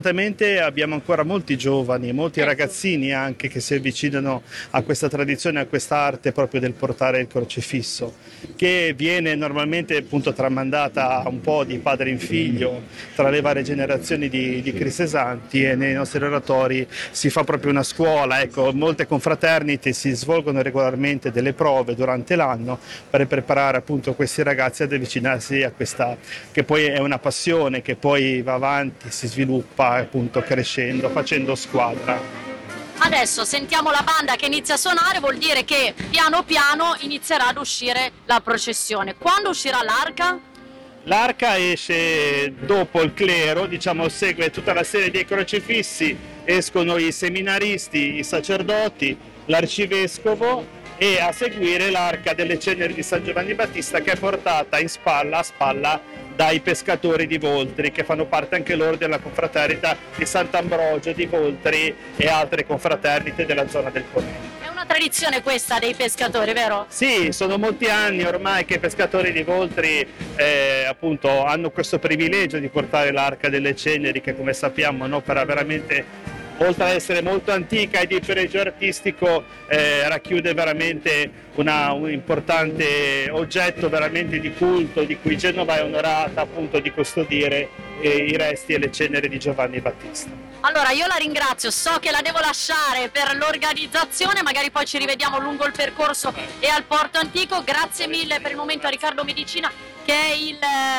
Fortunatamente abbiamo ancora molti giovani, molti ragazzini anche che si avvicinano a questa tradizione, a questa arte proprio del portare il crocifisso, che viene normalmente appunto tramandata un po' di padre in figlio tra le varie generazioni di cristesanti, e nei nostri oratori si fa proprio una scuola. Ecco, molte confraternite si svolgono regolarmente delle prove durante l'anno per preparare appunto questi ragazzi ad avvicinarsi a questa, che poi è una passione che poi va avanti, si sviluppa appunto crescendo, facendo squadra. Adesso sentiamo la banda che inizia a suonare, vuol dire che piano piano inizierà ad uscire la processione. Quando uscirà l'arca? L'arca esce dopo il clero, diciamo, segue tutta la serie dei crocifissi, escono i seminaristi, i sacerdoti, l'arcivescovo e a seguire l'arca delle ceneri di San Giovanni Battista, che è portata in spalla a spalla dai pescatori di Voltri, che fanno parte anche loro della confraternita di Sant'Ambrogio di Voltri e altre confraternite della zona del Ponente. È una tradizione questa dei pescatori, vero? Sì, sono molti anni ormai che i pescatori di Voltri appunto hanno questo privilegio di portare l'arca delle ceneri, che come sappiamo un'opera veramente, oltre ad essere molto antica e di pregio artistico, racchiude veramente un importante oggetto veramente di culto, di cui Genova è onorata appunto di custodire i resti e le ceneri di Giovanni Battista. Allora io la ringrazio, so che la devo lasciare per l'organizzazione, magari poi ci rivediamo lungo il percorso e al Porto Antico. Grazie mille per il momento a Riccardo Medicina, che è il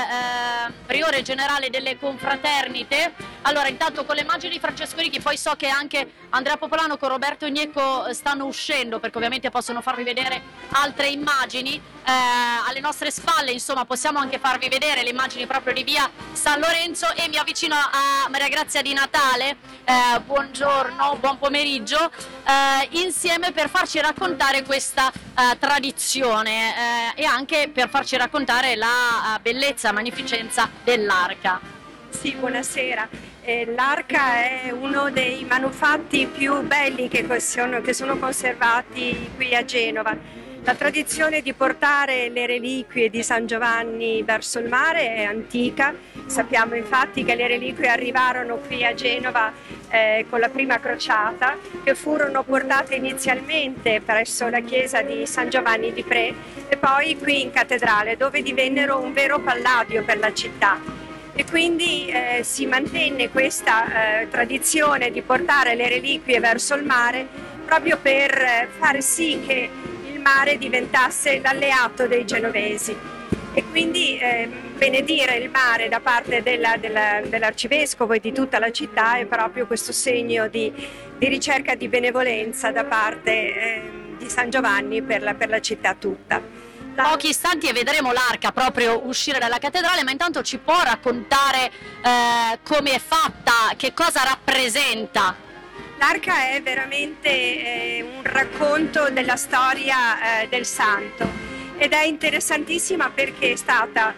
priore generale delle confraternite. Allora intanto con le immagini di Francesco Ricchi, poi so che anche Andrea Popolano con Roberto Gnecco stanno uscendo, perché ovviamente possono farvi vedere altre immagini. Alle nostre spalle insomma possiamo anche farvi vedere le immagini proprio di via San Lorenzo, e mi avvicino a Maria Grazia Di Natale, buongiorno, buon pomeriggio, insieme per farci raccontare questa tradizione e anche per farci raccontare la bellezza, magnificenza dell'arca. Sì, buonasera. L'arca è uno dei manufatti più belli che sono conservati qui a Genova. La tradizione di portare le reliquie di San Giovanni verso il mare è antica. Sappiamo infatti che le reliquie arrivarono qui a Genova con la prima crociata, che furono portate inizialmente presso la chiesa di San Giovanni di Pre e poi qui in cattedrale, dove divennero un vero palladio per la città. E quindi si mantenne questa tradizione di portare le reliquie verso il mare, proprio per far sì che il mare diventasse l'alleato dei genovesi. E quindi benedire il mare da parte dell'arcivescovo e di tutta la città è proprio questo segno di ricerca di benevolenza da parte di San Giovanni per la città tutta. Pochi istanti e vedremo l'arca proprio uscire dalla cattedrale, ma intanto ci può raccontare come è fatta, che cosa rappresenta? L'arca è veramente un racconto della storia del santo, ed è interessantissima perché è stata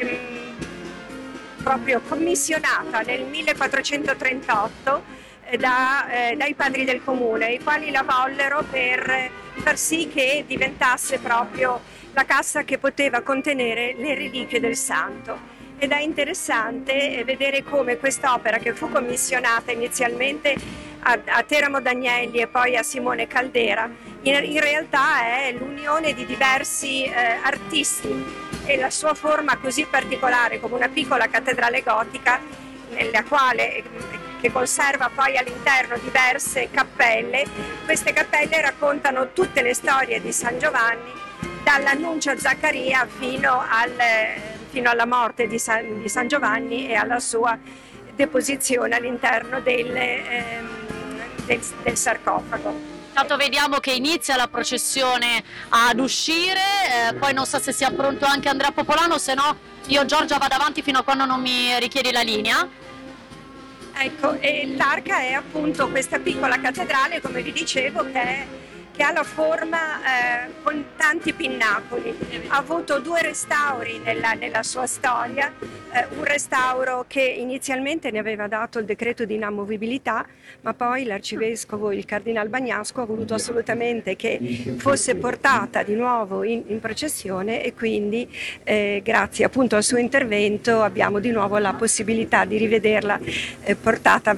proprio commissionata nel 1438 dai padri del comune, i quali la vollero per far sì che diventasse proprio la cassa che poteva contenere le reliquie del santo. Ed è interessante vedere come quest'opera, che fu commissionata inizialmente a Teramo d'Agnelli e poi a Simone Caldera, in realtà è l'unione di diversi artisti, e la sua forma così particolare, come una piccola cattedrale gotica, nella quale che conserva poi all'interno diverse cappelle. Queste cappelle raccontano tutte le storie di San Giovanni, dall'annuncio a Zaccaria fino alla morte di San Giovanni e alla sua deposizione all'interno del sarcofago. Intanto vediamo che inizia la processione ad uscire, poi non so se sia pronto anche Andrea Popolano, se no io Giorgia vado avanti fino a quando non mi richiedi la linea. Ecco, e l'arca è appunto questa piccola cattedrale, come vi dicevo, che ha la forma con tanti pinnacoli. Ha avuto 2 restauri nella sua storia, un restauro che inizialmente ne aveva dato il decreto di inamovibilità, ma poi l'arcivescovo, il cardinal Bagnasco, ha voluto assolutamente che fosse portata di nuovo in processione, e quindi grazie appunto al suo intervento abbiamo di nuovo la possibilità di rivederla portata